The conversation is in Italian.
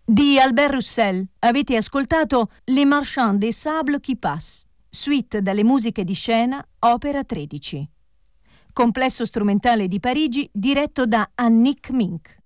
Di Albert Roussel avete ascoltato Les Marchands des Sables qui passent, suite dalle musiche di scena, opera 13. Complesso strumentale di Parigi diretto da Annick Mink.